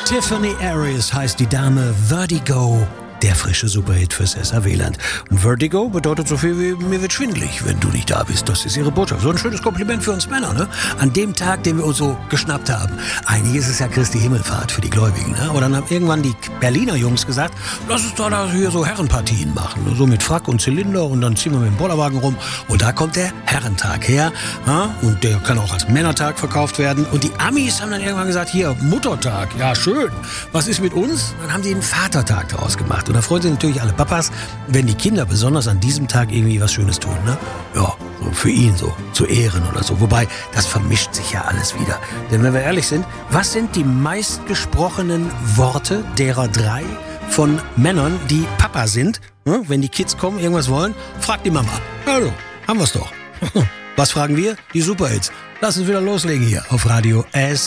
Tiffany Aries heißt die Dame. Vertigo, der frische Superhit fürs SAW-Land. Und Vertigo bedeutet so viel wie mir wird schwindelig, wenn du nicht da bist. Das ist ihre Botschaft. So ein schönes Kompliment für uns Männer, ne? An dem Tag, den wir uns so geschnappt haben. Eigentlich ist es ja Christi Himmelfahrt für die Gläubigen, ne? Aber dann haben irgendwann die Berliner Jungs gesagt, lass uns doch da hier so Herrenpartien machen. So mit Frack und Zylinder und dann ziehen wir mit dem Bollerwagen rum. Und da kommt der Herrentag her. Ja? Und der kann auch als Männertag verkauft werden. Und die Amis haben dann irgendwann gesagt, hier, Muttertag, ja schön. Was ist mit uns? Dann haben die einen Vatertag daraus gemacht. Und da freuen sich natürlich alle Papas, wenn die Kinder besonders an diesem Tag irgendwie was Schönes tun, ne? Ja, so für ihn so, zu Ehren oder so. Wobei, das vermischt sich ja alles wieder. Denn wenn wir ehrlich sind, was sind die meistgesprochenen Worte derer 3 von Männern, die Papa sind? Ne? Wenn die Kids kommen, irgendwas wollen, fragt die Mama. Hallo, haben wir's doch. Was fragen wir? Die Superhits. Lass uns wieder loslegen hier auf Radio S.